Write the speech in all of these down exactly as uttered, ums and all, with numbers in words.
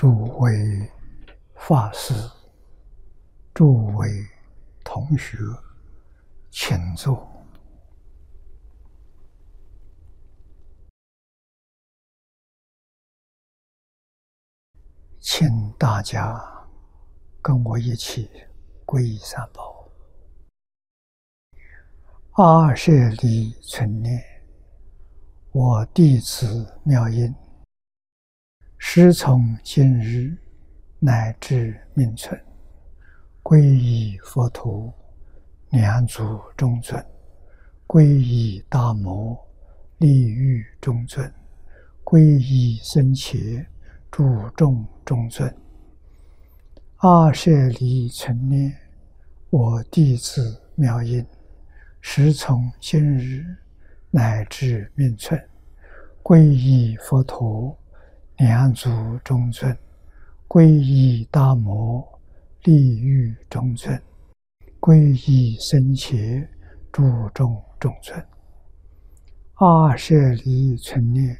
诸位法师、诸位同学，请坐。请大家跟我一起皈依三宝。阿舍利存念，我弟子妙音，时从今日乃至命存，皈依佛陀，两足中尊；皈依大摩，利欲中尊；皈依僧伽，注重中尊。阿舍利存念，我弟子妙音，时从今日乃至命存，皈依佛陀，两足中尊；皈依大摩，利欲中尊；皈依僧伽，注重中尊。阿舍利存念，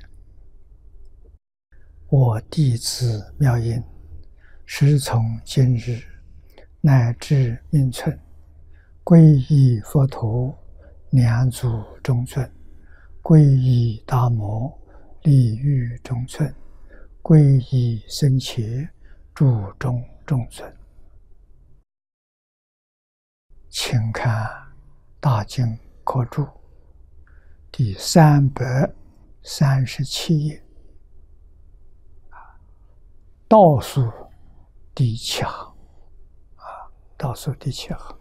我弟子妙音，时从今日乃至命存，皈依佛陀，两足中尊；皈依大摩，利欲中尊；皈依僧伽，注重中尊。请看大经科注第三百三十七页，倒数第七行，啊，倒数第七行，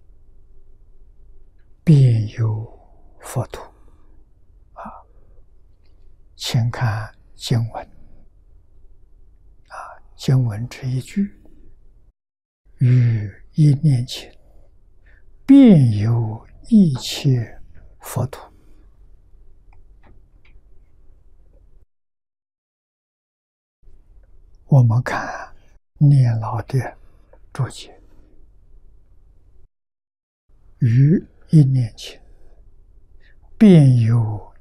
遍有佛土，啊，请看经文，啊，经文之一句，于一念前，遍有一切佛土。我们看念老的注解，于一念前，遍有